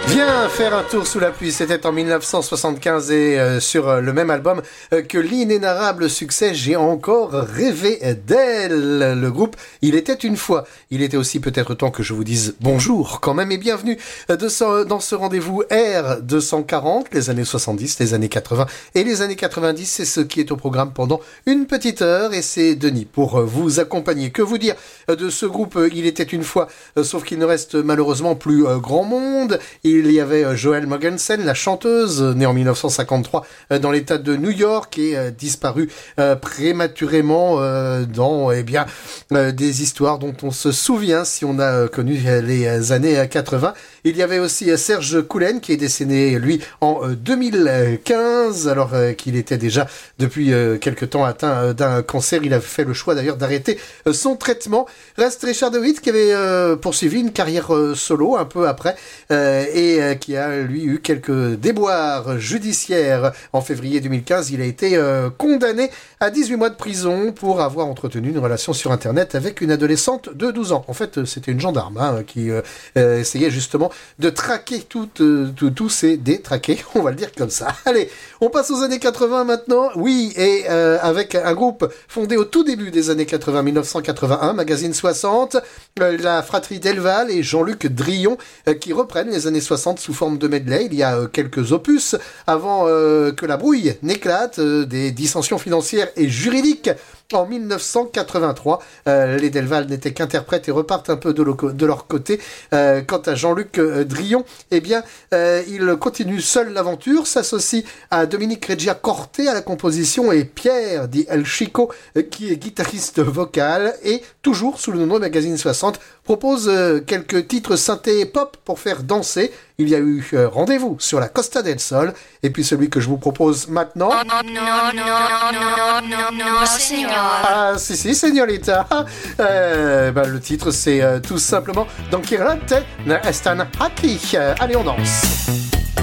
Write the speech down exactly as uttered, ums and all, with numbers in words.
Viens faire un tour sous la pluie, c'était en dix-neuf cent soixante-quinze et euh, sur euh, le même album euh, que l'inénarrable succès J'ai encore rêvé d'elle. Le groupe Il était une fois. Il était aussi peut-être temps que je vous dise bonjour quand même et bienvenue de ce, dans ce rendez-vous R deux cent quarante, les années soixante-dix, les années quatre-vingts et les années quatre-vingt-dix. C'est ce qui est au programme pendant une petite heure et c'est Denis pour vous accompagner. Que vous dire de ce groupe Il était une fois, sauf qu'il ne reste malheureusement plus grand monde. Il y avait Joel Mogensen, la chanteuse, née en dix-neuf cent cinquante-trois dans l'état de New York et euh, disparue euh, prématurément euh, dans eh bien euh, des histoires dont on se souvient si on a euh, connu les années quatre-vingts. Il y avait aussi euh, Serge Coulen qui est décédé lui en euh, deux mille quinze alors euh, qu'il était déjà depuis euh, quelque temps atteint euh, d'un cancer. Il a fait le choix d'ailleurs d'arrêter euh, son traitement. Reste Richard de Witt qui avait euh, poursuivi une carrière euh, solo un peu après euh, et euh, qui a lui eu quelques déboires judiciaires. En février deux mille quinze, il a été euh, condamné à dix-huit mois de prison pour avoir entretenu une relation sur internet avec une adolescente de douze ans. En fait, c'était une gendarme hein, qui euh, euh, essayait justement de traquer toutes, euh, tous ces détraqués, on va le dire comme ça. Allez, on passe aux années quatre-vingts maintenant. Oui, et euh, avec un groupe fondé au tout début des années quatre-vingts, dix-neuf cent quatre-vingt-un, Magazine soixante, euh, la fratrie Delval et Jean-Luc Drillon euh, qui reprennent les années soixante sous forme de medley. Il y a euh, quelques opus avant euh, que la brouille n'éclate, euh, des dissensions financières et juridiques. En dix-neuf cent quatre-vingt-trois, euh, les Delval n'étaient qu'interprètes et repartent un peu de, lo- de leur côté. Euh, quant à Jean-Luc euh, Drillon, eh bien, euh, il continue seul l'aventure, s'associe à Dominique Reggia Corté à la composition et Pierre Di El Chico, euh, qui est guitariste vocal et toujours sous le nom de Magazine soixante, propose euh, quelques titres synthé pop pour faire danser. Il y a eu euh, Rendez-vous sur la Costa del Sol et puis celui que je vous propose maintenant. Oh, no, no, no, no, no, no, signor. Ah, si, si, señorita. Euh, bah, le titre, c'est euh, tout simplement Don Quixote ne están aquí. Euh, allez, on danse.